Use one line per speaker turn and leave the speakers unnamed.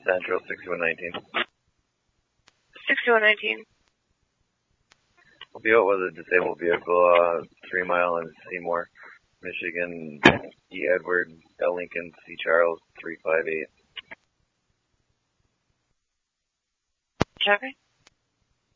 Central 6119.
6119.
We'll be out with a disabled vehicle, 3 Mile and Seymour, Michigan, E. Edward, L. Lincoln, C. Charles, 358.
Traffic?